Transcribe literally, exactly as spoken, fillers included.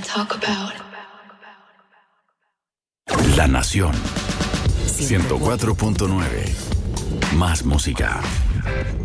talk about. La Nación ciento cuatro punto nueve. Más música.